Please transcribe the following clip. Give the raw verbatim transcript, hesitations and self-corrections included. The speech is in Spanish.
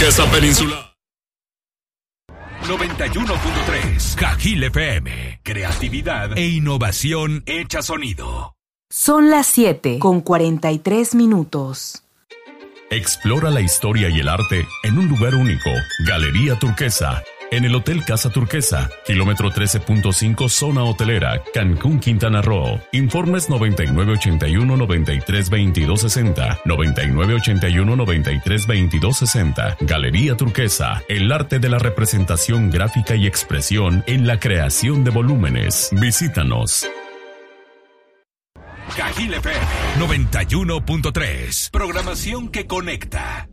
Turquesa Peninsular. noventa y uno punto tres Cajil F M. Creatividad e innovación hecha sonido. Son las siete con cuarenta y tres minutos. Explora la historia y el arte en un lugar único. Galería Turquesa. En el Hotel Casa Turquesa, kilómetro trece punto cinco, zona hotelera, Cancún, Quintana Roo. Informes noventa y nueve ochenta y uno noventa y tres veintidós sesenta, noventa y nueve ochenta y uno noventa y tres veintidós sesenta. Galería Turquesa, el arte de la representación gráfica y expresión en la creación de volúmenes. Visítanos. Cajil F M noventa y uno punto tres. Programación que conecta.